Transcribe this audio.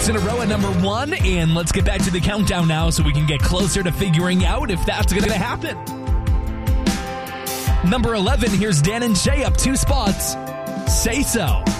weeks in a row at number 1, and let's get back to the countdown now so we can get closer to figuring out if that's going to happen. Number 11, here's Dan and Shay up 2 spots. Say So.